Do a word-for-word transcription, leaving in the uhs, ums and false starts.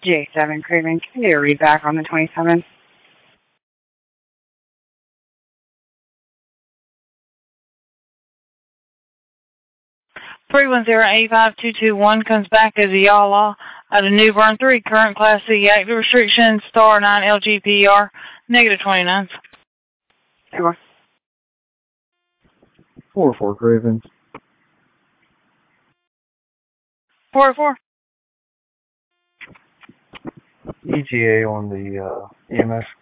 J seven Craven, can you get a read back on the twenty-seventh? three one zero eight five two two one comes back as a Yala out of New Bern three, current Class C, active restriction, star nine L G P R, negative twenty-nine. Sure. four four Craven. four four. E T A on the uh, E M S.